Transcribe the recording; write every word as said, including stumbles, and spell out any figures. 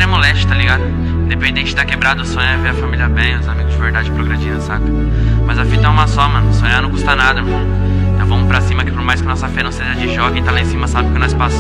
extremo leste, tá ligado? Independente da quebrada, o sonho é ver a família bem, os amigos de verdade progredindo, saca? Mas a fita é uma só, mano. Sonhar não custa nada, mano. Então vamos pra cima que por mais que nossa fé não seja de jogo, quem tá lá em cima sabe o que nós passamos.